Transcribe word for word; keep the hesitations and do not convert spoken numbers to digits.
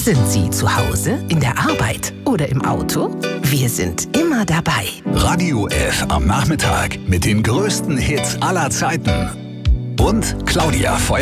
Sind Sie zu Hause, in der Arbeit oder im Auto? Wir sind immer dabei. Radio F am Nachmittag mit den größten Hits aller Zeiten. Und Claudia Feuer.